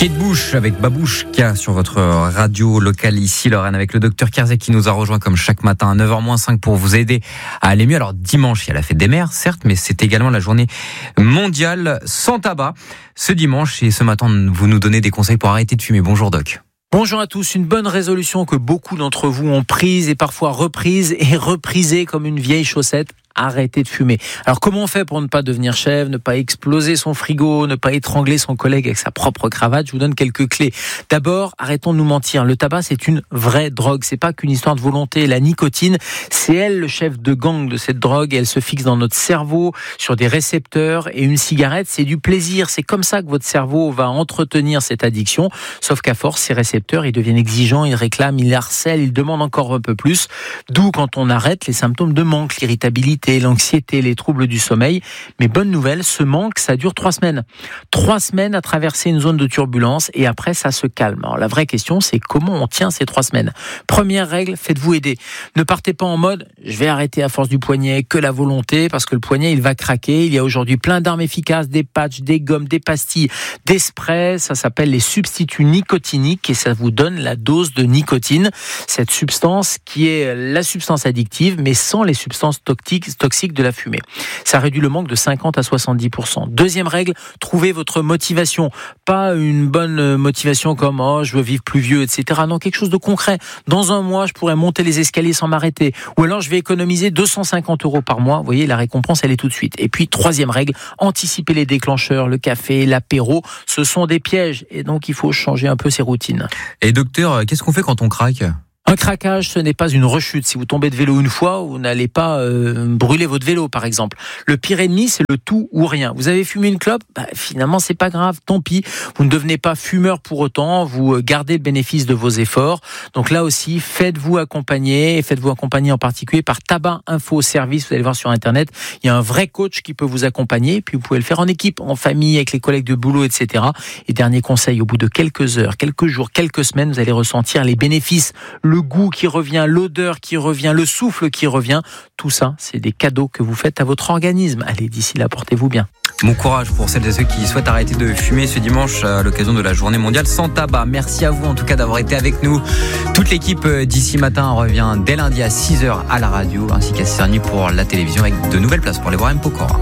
Pied de bouche avec Babouchka sur votre radio locale ici, Lorraine, avec le docteur Kerzek qui nous a rejoint comme chaque matin à 9h-5 pour vous aider à aller mieux. Alors dimanche, il y a la fête des mères, certes, mais c'est également la journée mondiale sans tabac. Ce dimanche et ce matin, vous nous donnez des conseils pour arrêter de fumer. Bonjour Doc. Bonjour à tous, une bonne résolution que beaucoup d'entre vous ont prise et parfois reprise et reprisée comme une vieille chaussette. Arrêtez de fumer. Alors comment on fait pour ne pas devenir chèvre, ne pas exploser son frigo, ne pas étrangler son collègue avec sa propre cravate? Je vous donne quelques clés. D'abord, arrêtons de nous mentir. Le tabac, c'est une vraie drogue. C'est pas qu'une histoire de volonté. La nicotine, c'est elle le chef de gang de cette drogue. Elle se fixe dans notre cerveau sur des récepteurs. Et une cigarette, c'est du plaisir. C'est comme ça que votre cerveau va entretenir cette addiction. Sauf qu'à force, ces récepteurs, ils deviennent exigeants, ils réclament, ils harcèlent, ils demandent encore un peu plus. D'où, quand on arrête, les symptômes de manque, l'irritabilité, l'anxiété, les troubles du sommeil. Mais bonne nouvelle, ce manque, ça dure 3 semaines. 3 semaines à traverser une zone de turbulence et après, ça se calme. Alors, la vraie question, c'est comment on tient ces 3 semaines. Première règle, faites-vous aider. Ne partez pas en mode, je vais arrêter à force du poignet, que la volonté, parce que le poignet, il va craquer. Il y a aujourd'hui plein d'armes efficaces, des patchs, des gommes, des pastilles, des sprays. Ça s'appelle les substituts nicotiniques et ça vous donne la dose de nicotine. Cette substance qui est la substance addictive, mais sans les substances toxiques de la fumée. Ça réduit le manque de 50 à 70%. Deuxième règle, trouvez votre motivation. Pas une bonne motivation comme « oh, je veux vivre plus vieux », etc. Non, quelque chose de concret. Dans un mois, je pourrais monter les escaliers sans m'arrêter. Ou alors, je vais économiser 250 € par mois. Vous voyez, la récompense, elle est tout de suite. Et puis, troisième règle, anticiper les déclencheurs, le café, l'apéro. Ce sont des pièges. Et donc, il faut changer un peu ses routines. Et docteur, qu'est-ce qu'on fait quand on craque ? Un craquage, ce n'est pas une rechute. Si vous tombez de vélo une fois, vous n'allez pas brûler votre vélo, par exemple. Le pire ennemi, c'est le tout ou rien. Vous avez fumé une clope, finalement, c'est pas grave, tant pis. Vous ne devenez pas fumeur pour autant, vous gardez le bénéfice de vos efforts. Donc là aussi, faites-vous accompagner, et faites-vous accompagner en particulier par Tabac Info Service. Vous allez voir sur Internet, il y a un vrai coach qui peut vous accompagner, et puis vous pouvez le faire en équipe, en famille, avec les collègues de boulot, etc. Et dernier conseil, au bout de quelques heures, quelques jours, quelques semaines, vous allez ressentir les bénéfices, le goût qui revient, l'odeur qui revient, le souffle qui revient. Tout ça, c'est des cadeaux que vous faites à votre organisme. Allez, d'ici là, portez-vous bien. Bon courage pour celles et ceux qui souhaitent arrêter de fumer ce dimanche à l'occasion de la journée mondiale sans tabac. Merci à vous en tout cas d'avoir été avec nous. Toute l'équipe d'ici matin revient dès lundi à 6h à la radio ainsi qu'à 6h30 pour la télévision avec de nouvelles places pour les voir M. Pokora.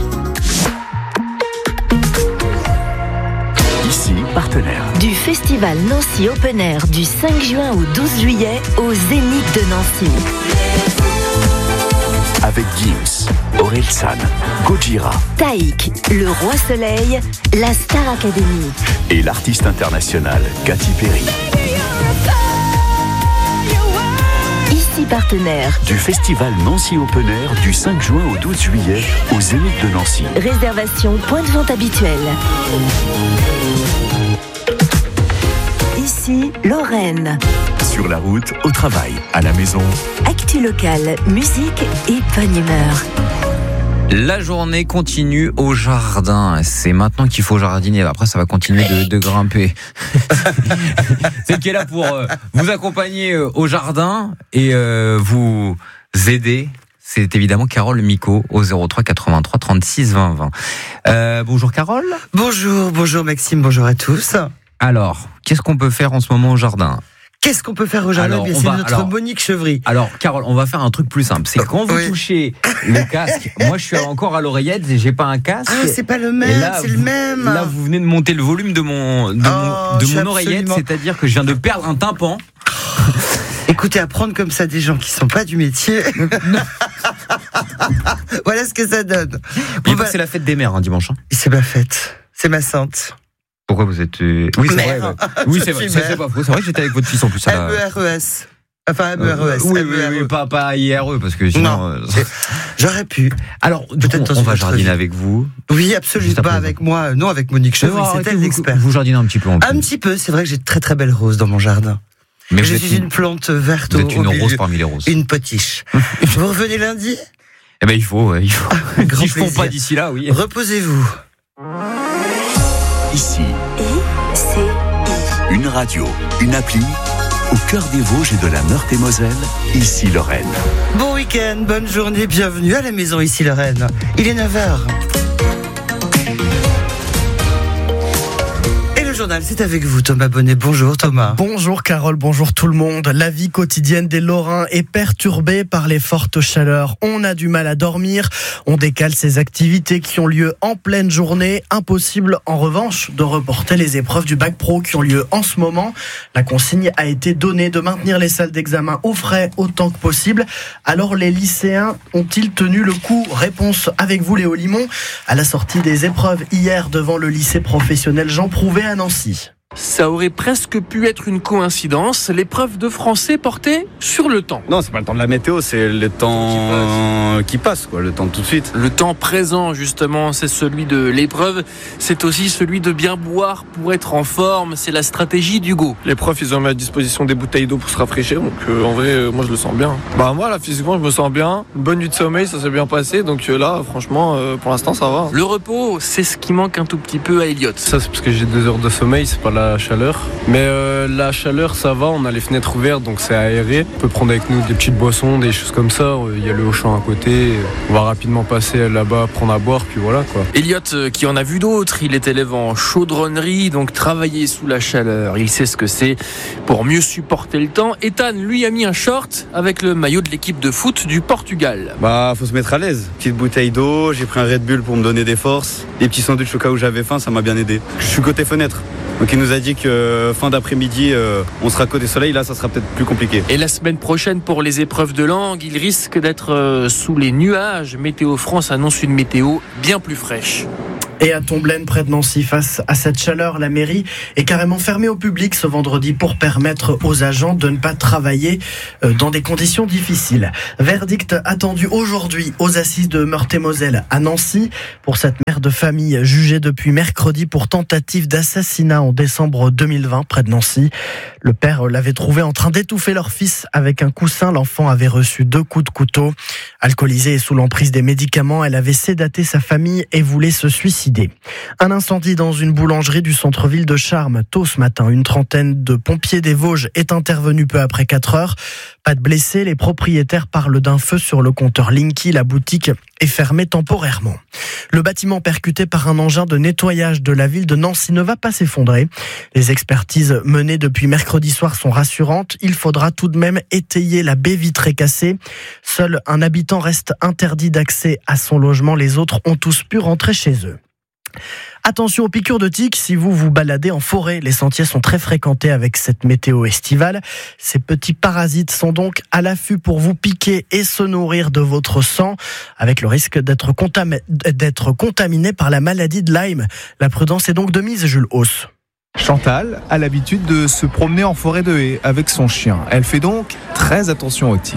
Ici, partenaire du Festival Nancy Open Air du 5 juin au 12 juillet au Zénith de Nancy. avec Gims, Orelsan, Gojira, Taïk, le Roi Soleil, la Star Academy et l'artiste international Katy Perry. Ici partenaire Du festival Nancy Open Air du 5 juin au 12 juillet au Zénith de Nancy. Réservation point de vente habituel. Ici Lorraine. Sur la route, au travail, à la maison. Actu locale, musique et bonne humeur. La journée continue au jardin. C'est maintenant qu'il faut jardiner. Après, ça va continuer de grimper. Celle qui est là pour vous accompagner au jardin et vous aider, c'est évidemment Carole Micot au 03 83 36 20 20. Bonjour Carole. Bonjour Maxime, bonjour à tous. Alors, qu'est-ce qu'on peut faire en ce moment au jardin ? Qu'est-ce qu'on peut faire au jardin ? C'est notre Monique Chevry. Alors, Carole, on va faire un truc plus simple. C'est quand vous touchez le casque, moi je suis encore à l'oreillette, j'ai pas un casque. Ah, c'est pas le même, là, c'est le même. Là, vous venez de monter le volume de mon oreillette, c'est-à-dire que je viens de perdre un tympan. Écoutez, apprendre comme ça des gens qui sont pas du métier. Voilà ce que ça donne. C'est la fête des mères, dimanche. C'est ma fête, c'est ma sainte. Pourquoi vous êtes... Oui, c'est vrai. Oui, c'est pas faux. C'est vrai que j'étais avec votre fils en plus. MERES. Enfin, MERES. Oui, pas IRE, parce que sinon... Non, j'aurais pu. Alors, peut-être on va jardiner avec vous. Oui, absolument. Pas avec moi. Non, avec Monique Chevry, c'est elle l'expert. Vous jardinez un petit peu en plus. Un petit peu. C'est vrai que j'ai de très très belles roses dans mon jardin. Mais je suis une plante verte au milieu. Vous êtes une rose parmi les roses. Une potiche. Vous revenez lundi ? Eh ben, il faut. Si je ne fonds pas d'ici là, oui. Reposez-vous. Ici, ICI. une radio, une appli, au cœur des Vosges et de la Meurthe-et-Moselle, ici Lorraine. Bon week-end, bonne journée, bienvenue à la maison ici Lorraine. Il est 9h. journal, c'est avec vous Thomas Bonnet. Bonjour Thomas. Bonjour Carole, bonjour tout le monde. La vie quotidienne des Lorrains est perturbée par les fortes chaleurs. On a du mal à dormir, on décale ces activités qui ont lieu en pleine journée. Impossible en revanche de reporter les épreuves du bac pro qui ont lieu en ce moment. La consigne a été donnée de maintenir les salles d'examen au frais autant que possible. Alors les lycéens ont-ils tenu le coup ? Réponse avec vous Léo Limon. À la sortie des épreuves hier devant le lycée professionnel Jean Prouvé à Nancy. Ça aurait presque pu être une coïncidence. L'épreuve de français portait sur le temps. Non, c'est pas le temps de la météo, c'est le temps qui passe, quoi, le temps de tout de suite. Le temps présent, justement, c'est celui de l'épreuve. C'est aussi celui de bien boire pour être en forme. C'est la stratégie d'Hugo. Les profs, ils ont mis à disposition des bouteilles d'eau pour se rafraîchir. Donc, en vrai, moi, je le sens bien. Moi, là, physiquement, je me sens bien. Une bonne nuit de sommeil, ça s'est bien passé. Donc là, franchement, pour l'instant, ça va. Le repos, c'est ce qui manque un tout petit peu à Elliot. Ça, c'est parce que j'ai 2 heures de sommeil, c'est pas la chaleur. Mais la chaleur, ça va, on a les fenêtres ouvertes, donc c'est aéré. On peut prendre avec nous des petites boissons, des choses comme ça. Il y a le Auchan à côté. On va rapidement passer là-bas, prendre à boire, puis voilà quoi. Elliot, qui en a vu d'autres, il est élève en chaudronnerie, donc travailler sous la chaleur, il sait ce que c'est pour mieux supporter le temps. Ethan, lui, a mis un short avec le maillot de l'équipe de foot du Portugal. Faut se mettre à l'aise. Petite bouteille d'eau, j'ai pris un Red Bull pour me donner des forces. Des petits sandwichs au cas où j'avais faim, ça m'a bien aidé. Je suis côté fenêtre. Donc il nous a dit que fin d'après-midi, on sera côté soleil, là ça sera peut-être plus compliqué. Et la semaine prochaine pour les épreuves de langue, il risque d'être sous les nuages. Météo France annonce une météo bien plus fraîche. Et à Tomblaine, près de Nancy, face à cette chaleur, la mairie est carrément fermée au public ce vendredi pour permettre aux agents de ne pas travailler dans des conditions difficiles. Verdict attendu aujourd'hui aux assises de Meurthe-et-Moselle à Nancy pour cette mère de famille jugée depuis mercredi pour tentative d'assassinat en décembre 2020 près de Nancy. Le père l'avait trouvé en train d'étouffer leur fils avec un coussin. L'enfant avait reçu 2 coups de couteau. Alcoolisée et sous l'emprise des médicaments, elle avait sédaté sa famille et voulait se suicider. Un incendie dans une boulangerie du centre-ville de Charmes. Tôt ce matin, une trentaine de pompiers des Vosges est intervenue peu après 4 heures. Pas de blessés, les propriétaires parlent d'un feu sur le compteur Linky. La boutique est fermée temporairement. Le bâtiment percuté par un engin de nettoyage de la ville de Nancy ne va pas s'effondrer. Les expertises menées depuis mercredi soir sont rassurantes. Il faudra tout de même étayer la baie vitrée cassée. Seul un habitant reste interdit d'accès à son logement. Les autres ont tous pu rentrer chez eux. Attention aux piqûres de tiques si vous vous baladez en forêt. Les sentiers sont très fréquentés avec cette météo estivale. Ces petits parasites sont donc à l'affût pour vous piquer et se nourrir de votre sang, avec le risque d'être contaminé par la maladie de Lyme. La prudence est donc de mise, Jules Hauss. Chantal a l'habitude de se promener en forêt de haies avec son chien. Elle fait donc très attention aux tiques.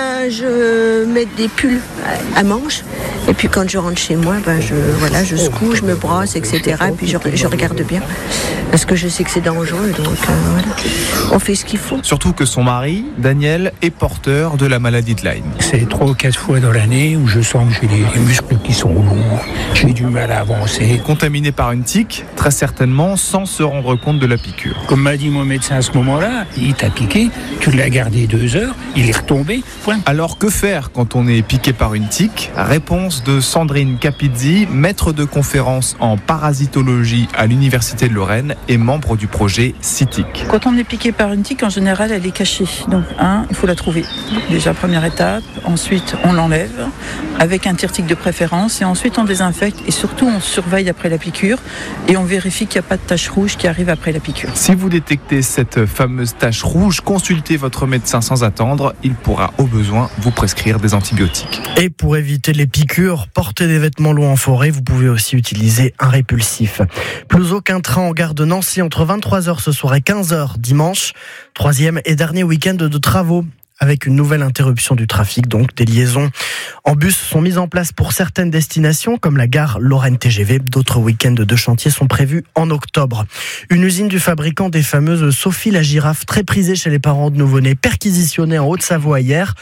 Je mets des pulls à manches et puis quand je rentre chez moi, je secoue, je me brosse, etc. Et puis je regarde bien parce que je sais que c'est dangereux, donc on fait ce qu'il faut. Surtout que son mari, Daniel, est porteur de la maladie de Lyme. C'est 3 ou 4 fois dans l'année où je sens que j'ai les muscles qui sont lourds, j'ai du mal à avancer. Contaminé par une tique, très certainement sans se rendre compte de la piqûre. Comme m'a dit mon médecin à ce moment-là, il t'a piqué, tu l'as gardé 2 heures, il est retombé, point. Alors que faire quand on est piqué par une tique ? Réponse de Sandrine Capizzi, maître de conférence en parasitologie à l'Université de Lorraine et membre du projet CITIC. Quand on est piqué par une tique, en général, elle est cachée. Donc, il faut la trouver. Déjà, première étape. Ensuite, on l'enlève avec un tire-tique de préférence et ensuite on désinfecte et surtout on surveille après la piqûre et on vérifie qu'il n'y a pas de tache rouge qui arrive après la piqûre. Si vous détectez cette fameuse tache rouge, consultez votre médecin sans attendre. Il pourra au besoin vous prescrire des antibiotiques. Et pour éviter les piqûres, portez des vêtements lourds en forêt. Vous pouvez aussi utiliser un répulsif. Plus aucun train en gare de Nancy entre 23h ce soir et 15h dimanche. 3e et dernier week-end de travaux. Avec une nouvelle interruption du trafic, donc des liaisons en bus sont mises en place pour certaines destinations, comme la gare Lorraine TGV. D'autres week-ends de chantier sont prévus en octobre. Une usine du fabricant des fameuses Sophie la girafe, très prisée chez les parents de nouveau-nés, perquisitionnée en Haute-Savoie hier.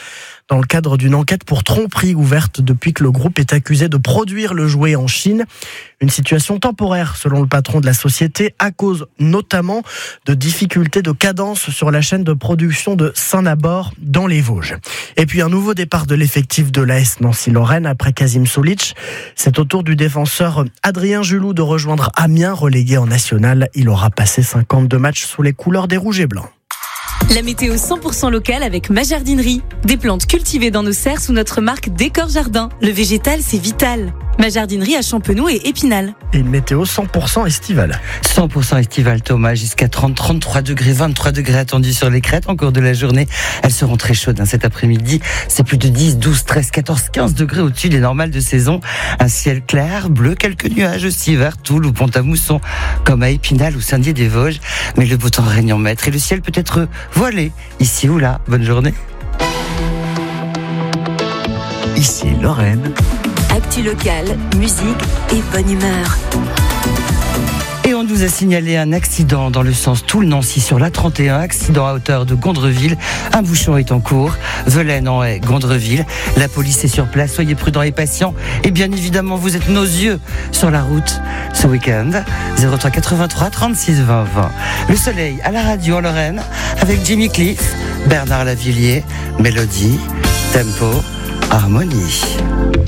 dans le cadre d'une enquête pour tromperie ouverte depuis que le groupe est accusé de produire le jouet en Chine. Une situation temporaire selon le patron de la société à cause notamment de difficultés de cadence sur la chaîne de production de Saint-Nabord dans les Vosges. Et puis un nouveau départ de l'effectif de l'AS Nancy-Lorraine après Kasim Solic. C'est au tour du défenseur Adrien Julou de rejoindre Amiens, relégué en national. Il aura passé 52 matchs sous les couleurs des Rouges et Blancs. La météo 100% locale avec ma jardinerie. Des plantes cultivées dans nos serres sous notre marque Décor Jardin. Le végétal, c'est vital. Ma jardinerie à Champenoux et Épinal. Et une météo 100% estivale. 100% estivale, Thomas, jusqu'à 33 degrés, 23 degrés attendus sur les crêtes en cours de la journée. Elles seront très chaudes cet après-midi. C'est plus de 10, 12, 13, 14, 15 degrés au-dessus des normales de saison. Un ciel clair, bleu, quelques nuages aussi vers Toul ou Pont-à-Mousson, comme à Épinal ou Saint-Dié-des-Vosges. Mais le beau temps règne en maître et le ciel peut être voilé ici ou là. Bonne journée. Ici Lorraine. Actu locale, musique et bonne humeur. Et on nous a signalé un accident dans le sens Toul-Nancy sur l'A31, accident à hauteur de Gondreville. Un bouchon est en cours, Velaine en haie, Gondreville. La police est sur place, soyez prudents et patients. Et bien évidemment, vous êtes nos yeux sur la route ce week-end. 03 83 36 20 20. Le soleil à la radio en Lorraine avec Jimmy Cliff, Bernard Lavillier, Mélodie, Tempo, Harmonie.